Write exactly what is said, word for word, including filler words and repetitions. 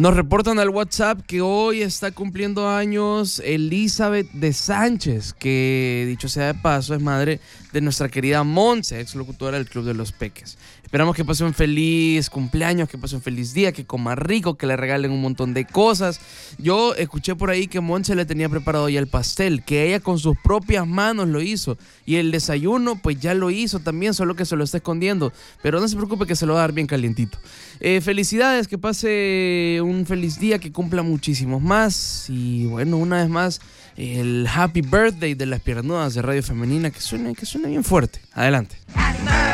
Nos reportan al WhatsApp que hoy está cumpliendo años Elizabeth de Sánchez, que dicho sea de paso es madre de nuestra querida Monse, ex locutora del Club de los Peques. Esperamos que pase un feliz cumpleaños, que pase un feliz día, que coma rico, que le regalen un montón de cosas. Yo escuché por ahí que Monse le tenía preparado ya el pastel, que ella con sus propias manos lo hizo. Y el desayuno pues ya lo hizo también, solo que se lo está escondiendo. Pero no se preocupe que se lo va a dar bien calientito. Eh, felicidades, que pase un feliz día, que cumpla muchísimos más. Y bueno, una vez más, el Happy Birthday de las piernudas de Radio Femenina, que suene, que suene bien fuerte. Adelante.